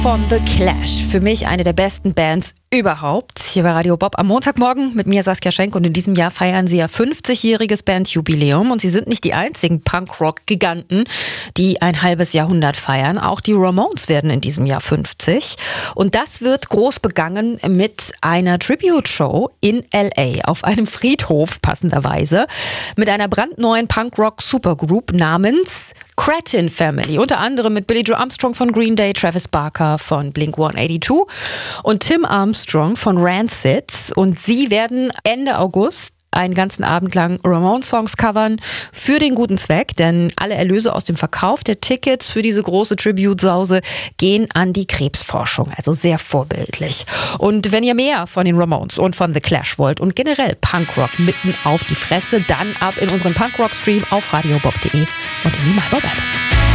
Von The Clash. Für mich eine der besten Bands überhaupt. Hier bei Radio Bob am Montagmorgen mit mir Saskia Schenk und in diesem Jahr feiern sie ja 50-jähriges Bandjubiläum und sie sind nicht die einzigen Punkrock-Giganten, die ein halbes Jahrhundert feiern. Auch die Ramones werden in diesem Jahr 50 und das wird groß begangen mit einer Tribute-Show in L.A. auf einem Friedhof passenderweise mit einer brandneuen Punkrock-Supergroup namens Cretin Family, unter anderem mit Billie Joe Armstrong von Green Day, Travis Barker von Blink-182 und Tim Armstrong von Rancid. Und sie werden Ende August einen ganzen Abend lang Ramones-Songs covern für den guten Zweck, denn alle Erlöse aus dem Verkauf der Tickets für diese große Tribute-Sause gehen an die Krebsforschung, also sehr vorbildlich. Und wenn ihr mehr von den Ramones und von The Clash wollt und generell Punkrock mitten auf die Fresse, dann ab in unseren Punkrock-Stream auf radiobob.de und in die MyBob-App.